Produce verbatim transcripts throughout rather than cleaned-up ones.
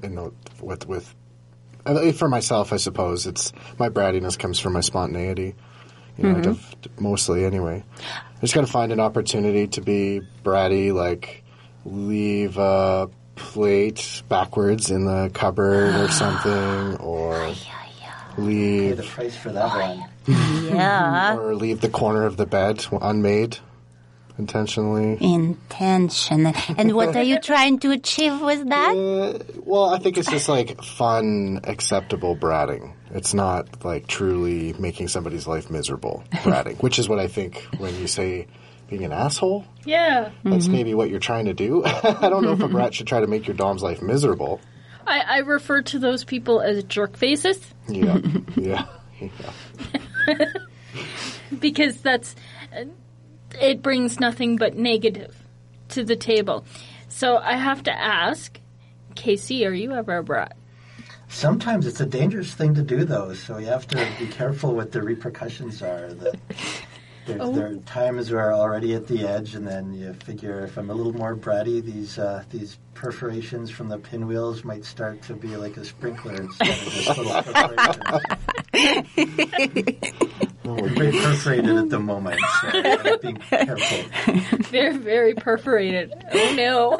in the, with with for myself, I suppose it's my brattiness comes from my spontaneity. You know, mm-hmm. mostly anyway. I just got to find an opportunity to be bratty, like leave a plate backwards in the cupboard or something, or leave pay the price for that one. Yeah. Or leave the corner of the bed unmade. Intentionally. Intentional. And what are you trying to achieve with that? Uh, well, I think it's just like fun, acceptable bratting. It's not like truly making somebody's life miserable bratting, which is what I think when you say being an asshole. Yeah. That's mm-hmm. maybe what you're trying to do. I don't know if a brat should try to make your dom's life miserable. I, I refer to those people as jerk faces. Yeah. Yeah. Yeah. Because that's... Uh, it brings nothing but negative to the table. So I have to ask, Casey, are you ever a brat? Sometimes it's a dangerous thing to do, though, so you have to be careful what the repercussions are. The, there, oh. there are times where I'm already at the edge, and then you figure if I'm a little more bratty, these uh, these perforations from the pinwheels might start to be like a sprinkler instead of just little perforations. We're very perforated at the moment, so I'm being careful. Very, very perforated. Oh, no.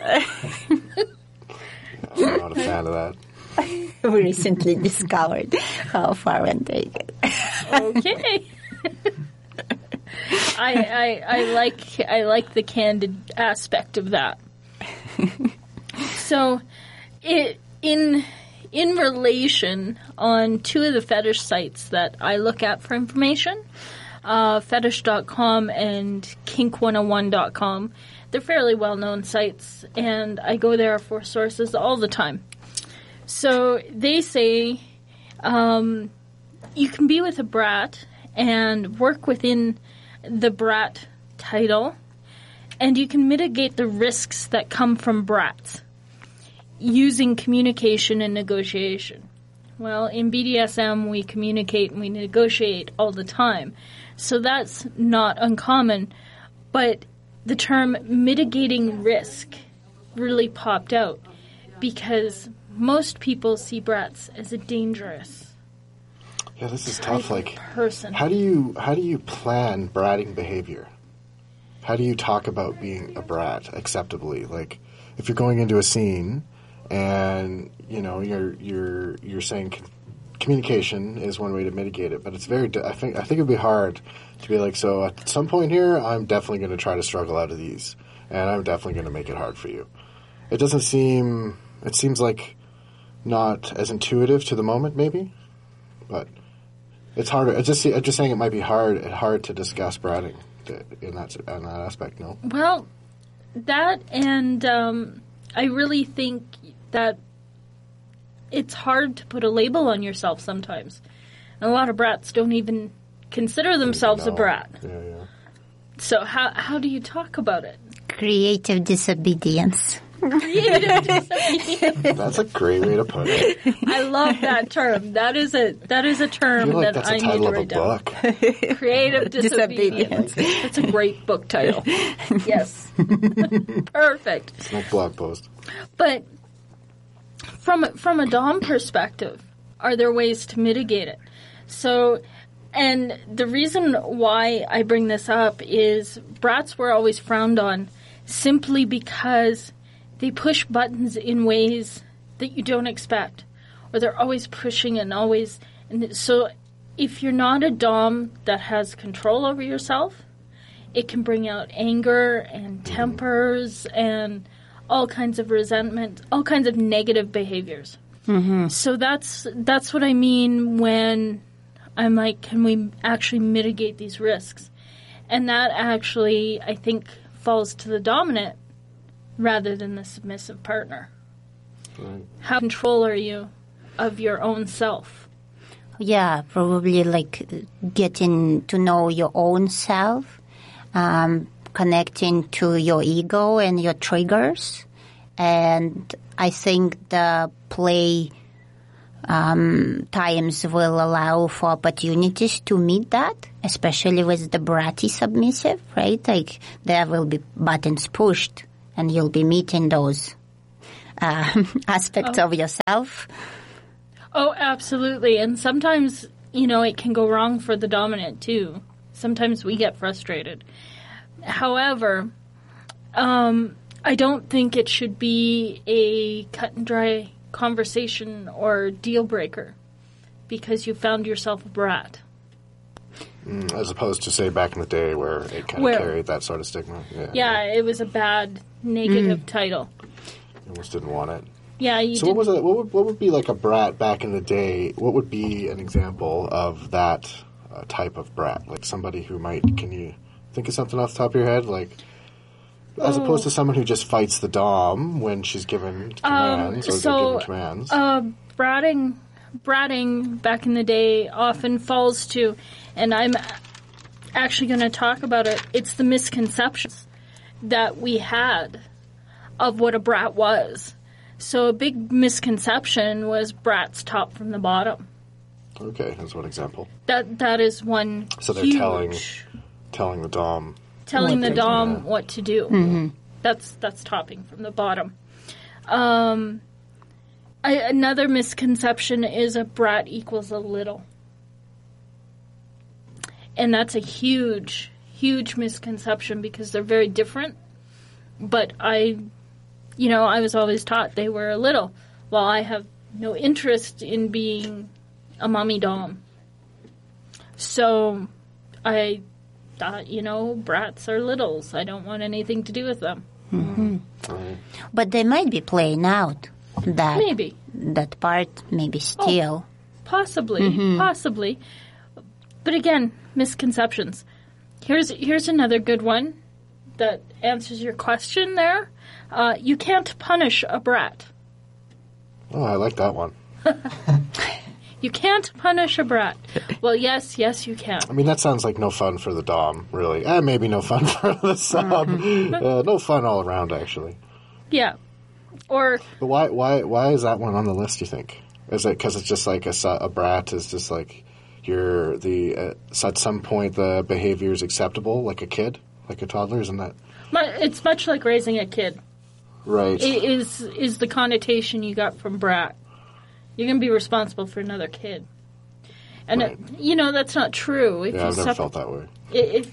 I'm not a fan of that. We recently discovered how far and take it. Okay. I, I I like I like the candid aspect of that. So, it in in relation on two of the fetish sites that I look at for information, uh, fetish dot com and kink one oh one dot com. They're fairly well-known sites, and I go there for sources all the time. So they say um, you can be with a brat and work within the brat title, and you can mitigate the risks that come from brats using communication and negotiation. Well, in B D S M, we communicate and we negotiate all the time, so that's not uncommon, but the term mitigating risk really popped out because most people see brats as a dangerous Yeah, this is tough. Like, person. How do you how do you plan bratting behavior? How do you talk about being a brat acceptably? Like, if you're going into a scene and you know you're you're you're saying c- communication is one way to mitigate it, but it's very. I think I think it'd be hard to be like, so at some point here, I'm definitely going to try to struggle out of these, and I'm definitely going to make it hard for you. It doesn't seem. It seems like not as intuitive to the moment, maybe, but it's harder. It's just I'm just saying it might be hard hard to discuss bratting in that in that aspect. No. Well, that and um, I really think that it's hard to put a label on yourself sometimes. And a lot of brats don't even consider themselves no. a brat. Yeah, yeah. So how how do you talk about it? Creative disobedience. Creative disobedience. That's a great way to put it. I love that term. That is a that is a term I feel like that that's I a need title to of a write down. book. Creative disobedience. That's a great book title. Yes. Perfect. It's no blog post. But from from a dom perspective, are there ways to mitigate it? So, and the reason why I bring this up is brats were always frowned on simply because they push buttons in ways that you don't expect, or they're always pushing and always. And so, if you're not a dom that has control over yourself, it can bring out anger and tempers and all kinds of resentment, all kinds of negative behaviors. Mm-hmm. So that's that's what I mean when I'm like, can we actually mitigate these risks? And that actually, I think, falls to the dominant rather than the submissive partner. Right. How control are you of your own self? Yeah, probably like getting to know your own self, um, connecting to your ego and your triggers. And I think the play um, times will allow for opportunities to meet that, especially with the bratty submissive, right? Like there will be buttons pushed and you'll be meeting those uh, aspects Oh. of yourself. Oh, absolutely. And sometimes, you know, it can go wrong for the dominant, too. Sometimes we get frustrated. However, um, I don't think it should be a cut and dry conversation or deal breaker because you found yourself a brat. Mm, as opposed to, say, back in the day where it kind Where- of carried that sort of stigma. Yeah, Yeah, it was a bad, negative title. you almost didn't want it. Yeah, you So did. what was it? What would, what would be like a brat back in the day? What would be an example of that uh, type of brat? Like somebody who might, can you think of something off the top of your head? Like, as Oh. opposed to someone who just fights the dom when she's given commands or Um, so, they're given commands. Uh, bratting, bratting back in the day often falls to, and I'm actually going to talk about it, it's the misconceptions that we had of what a brat was. So a big misconception was brats top from the bottom. Okay, that's one example. That That is one So they're huge, telling- Telling the dom. telling the What- dom yeah. what to do. That's that's topping from the bottom. Um, I, another misconception is a brat equals a little, and that's a huge, huge misconception because they're very different. But I, you know, I was always taught they were a little. Well, I have no interest in being a mommy dom, so I thought, you know, brats are littles. I don't want anything to do with them. Right. But they might be playing out that Maybe. that part, maybe still. Possibly, possibly. But again, misconceptions. Here's here's another good one that answers your question there. Uh, you can't punish a brat. Oh, I like that one. You can't punish a brat. Well, yes, yes, you can. I mean, that sounds like no fun for the dom, really. Eh, maybe no fun for the sub. uh, no fun all around, actually. Yeah. Or But why, why, why is that one on the list? You think? Is it because it's just like a, su- a brat is just like you're the uh, so at some point the behavior is acceptable, like a kid, like a toddler, isn't that mu- it's much like raising a kid. right? It is is the connotation you got from brat. You're going to be responsible for another kid. And, Right. it, you know, that's not true. If yeah, you I've never sep- felt that way. If,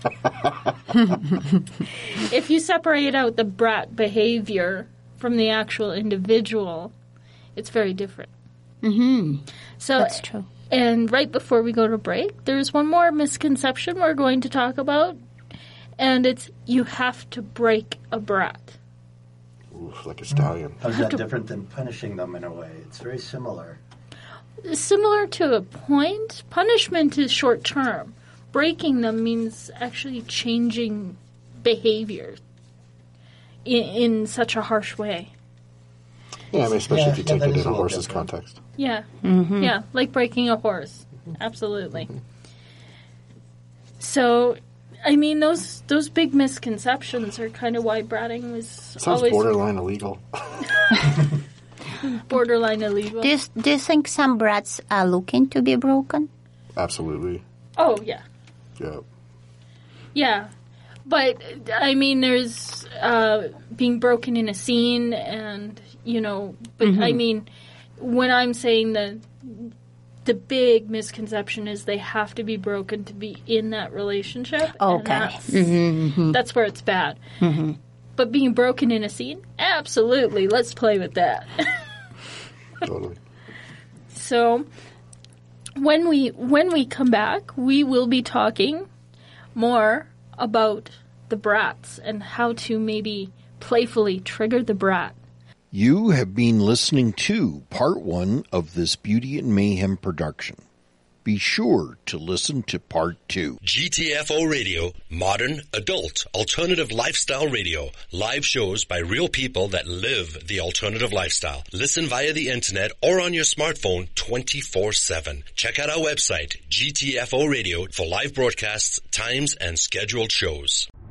if you separate out the brat behavior from the actual individual, it's very different. Mm-hmm. So, That's true. And right before we go to break, there's one more misconception we're going to talk about, and it's you have to break a brat. Oof, like a stallion. How's that different than punishing them in a way? It's very similar. Similar to a point, punishment is short term. Breaking them means actually changing behavior in, in such a harsh way. Yeah, I mean, especially Yeah, if you yeah, take that it is in a a little horse's different. context. Yeah. Mm-hmm. Yeah, like breaking a horse. Absolutely. So, I mean, those those big misconceptions are kind of why bratting was Sounds always borderline illegal. borderline illegal. Do you, do you think some brats are looking to be broken? Absolutely. Oh, yeah. Yeah. Yeah. But, I mean, there's uh, being broken in a scene and, you know, but I mean, when I'm saying the the big misconception is they have to be broken to be in that relationship. and Okay. that's, Mm-hmm. that's where it's bad. But being broken in a scene, absolutely. Let's play with that. Totally. So when we when we come back, we will be talking more about the brats and how to maybe playfully trigger the brat. You have been listening to part one of this Beauty and Mayhem production. Be sure to listen to part two. G T F O Radio, modern, adult, alternative lifestyle radio. Live shows by real people that live the alternative lifestyle. Listen via the internet or on your smartphone twenty-four seven. Check out our website, G T F O Radio, for live broadcasts, times, and scheduled shows.